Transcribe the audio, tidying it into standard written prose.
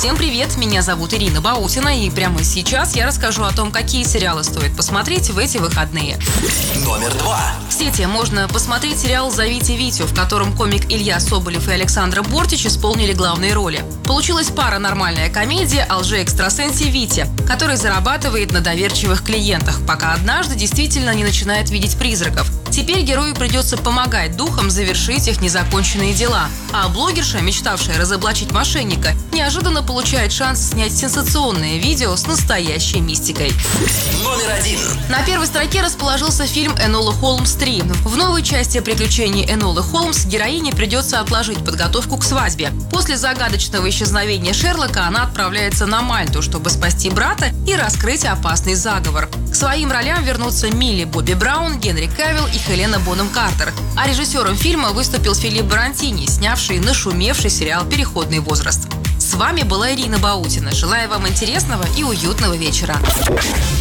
Всем привет, меня зовут Ирина Баутина, и прямо сейчас я расскажу о том, какие сериалы стоит посмотреть в эти выходные. Номер 2. В сети можно посмотреть сериал «Зовите Витю», в котором комик Илья Соболев и Александра Бортич исполнили главные роли. Получилась паранормальная комедия о лже-экстрасенсе Вите, который зарабатывает на доверчивых клиентах, пока однажды действительно не начинает видеть призраков. Теперь герою придется помогать духам завершить их незаконченные дела. А блогерша, мечтавшая разоблачить мошенника, неожиданно получает шанс снять сенсационное видео с настоящей мистикой. Номер 1. На первой строке расположился фильм «Энола Холмс 3». В новой части приключений Энолы Холмс героине придется отложить подготовку к свадьбе. После загадочного исчезновения Шерлока она отправляется на Мальту, чтобы спасти брата и раскрыть опасный заговор. К своим ролям вернутся Милли Бобби Браун, Генри Кавилл и Хелена Бонем Картер. А режиссером фильма выступил Филипп Барантини, снявший нашумевший сериал «Переходный возраст». С вами была Ирина Баутина. Желаю вам интересного и уютного вечера.